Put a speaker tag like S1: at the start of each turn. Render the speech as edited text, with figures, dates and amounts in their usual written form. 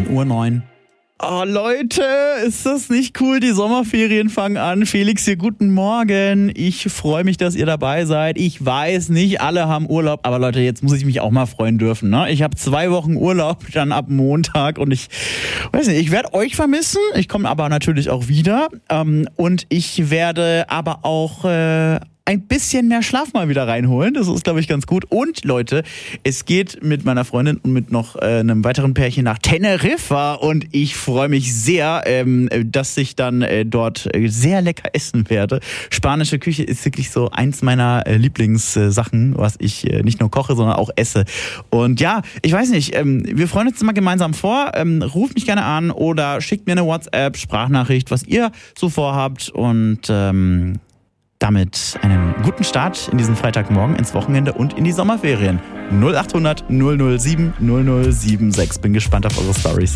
S1: 9:09 Uhr. Oh Leute, ist das nicht cool? Die Sommerferien fangen an. Felix hier, guten Morgen. Ich freue mich, dass ihr dabei seid. Ich weiß, nicht alle haben Urlaub, aber Leute, jetzt muss ich mich auch mal freuen dürfen. Ne? Ich habe 2 Wochen Urlaub, dann ab Montag und ich weiß nicht, ich werde euch vermissen. Ich komme aber natürlich auch wieder und ich werde aber auch ein bisschen mehr Schlaf mal wieder reinholen. Das ist, glaube ich, ganz gut. Und Leute, es geht mit meiner Freundin und mit noch einem weiteren Pärchen nach Teneriffa und ich freue mich sehr, dass ich dann dort sehr lecker essen werde. Spanische Küche ist wirklich so eins meiner Lieblingssachen, was ich nicht nur koche, sondern auch esse. Und ja, ich weiß nicht, wir freuen uns immer gemeinsam vor. Ruft mich gerne an oder schickt mir eine WhatsApp, Sprachnachricht, was ihr so vorhabt und damit einen guten Start in diesen Freitagmorgen, ins Wochenende und in die Sommerferien. 0800 007 0076. Bin gespannt auf eure Storys.